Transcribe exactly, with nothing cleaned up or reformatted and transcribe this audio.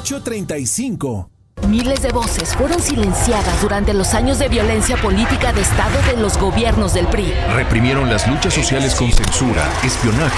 ocho treinta y cinco. Miles de voces fueron silenciadas durante los años de violencia política de Estado de los gobiernos del P R I. Reprimieron las luchas sociales con censura, espionaje